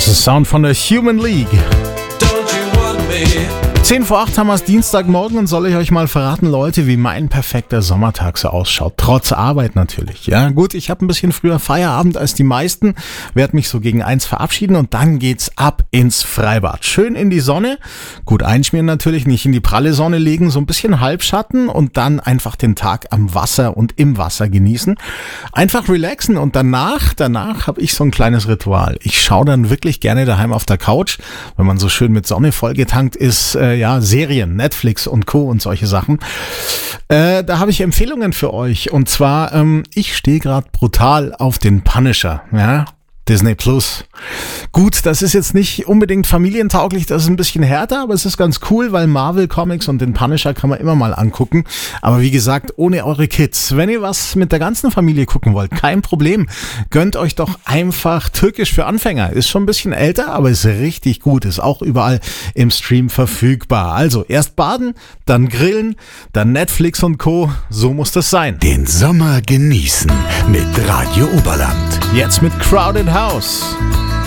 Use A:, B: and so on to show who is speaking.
A: Das ist Sound von der Human League. 10 vor 8 haben wir es Dienstagmorgen und soll ich euch mal verraten, Leute, wie mein perfekter Sommertag so ausschaut. Trotz Arbeit natürlich. Ja, gut, ich habe ein bisschen früher Feierabend als die meisten, werde mich so gegen 1 verabschieden und dann geht's ab ins Freibad. Schön in die Sonne, gut einschmieren natürlich, nicht in die pralle Sonne legen, so ein bisschen Halbschatten und dann einfach den Tag am Wasser und im Wasser genießen. Einfach relaxen und danach habe ich so ein kleines Ritual. Ich schaue dann wirklich gerne daheim auf der Couch, wenn man so schön mit Sonne vollgetankt ist, Serien, Netflix und Co. und solche Sachen. Da habe ich Empfehlungen für euch. Und zwar, ich stehe gerade brutal auf den Punisher. Ja, Disney Plus. Gut, das ist jetzt nicht unbedingt familientauglich, das ist ein bisschen härter, aber es ist ganz cool, weil Marvel Comics und den Punisher kann man immer mal angucken. Aber wie gesagt, ohne eure Kids. Wenn ihr was mit der ganzen Familie gucken wollt, kein Problem. Gönnt euch doch einfach Türkisch für Anfänger. Ist schon ein bisschen älter, aber ist richtig gut. Ist auch überall im Stream verfügbar. Also erst baden, dann grillen, dann Netflix und Co. So muss das sein.
B: Den Sommer genießen mit Radio Oberland.
A: Jetzt mit Crowded House.